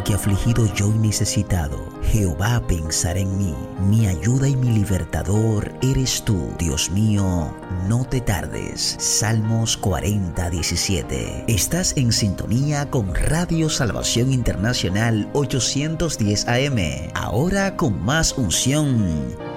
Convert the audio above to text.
que afligido yo y necesitado, Jehová pensará en mí. Mi ayuda y mi libertador eres tú, Dios mío, no te tardes. Salmos 40:17. Estás en sintonía con Radio Salvación Internacional 810 AM. Ahora con más unción.